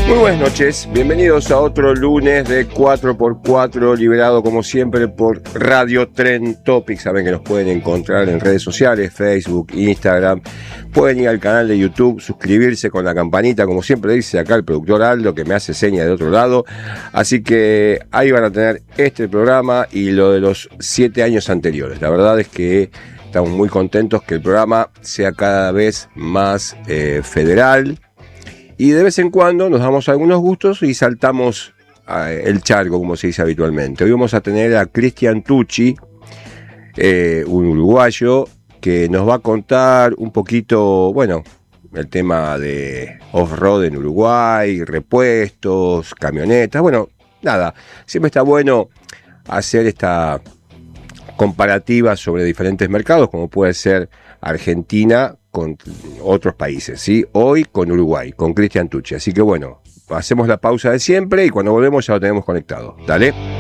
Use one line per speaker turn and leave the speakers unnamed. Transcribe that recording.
Muy buenas noches, bienvenidos a otro lunes de 4x4, liberado como siempre por Radio Trend Topics. Saben que nos pueden encontrar en redes sociales, Facebook, Instagram. Pueden ir al canal de YouTube, suscribirse con la campanita, como siempre dice acá el productor Aldo, que me hace seña de otro lado. Así que ahí van a tener este programa y lo de los 7 años anteriores. La verdad es que estamos muy contentos que el programa sea cada vez más federal. Y de vez en cuando nos damos algunos gustos y saltamos el charco, como se dice habitualmente. Hoy vamos a tener a Cristian Tucci, un uruguayo, que nos va a contar un poquito, bueno, el tema de off-road en Uruguay, repuestos, camionetas. Bueno, nada, siempre está bueno hacer esta comparativa sobre diferentes mercados, como puede ser Argentina con otros países, ¿sí? Hoy con Uruguay, con Cristian Tucci. Así que bueno, hacemos la pausa de siempre y cuando volvemos ya lo tenemos conectado. Dale.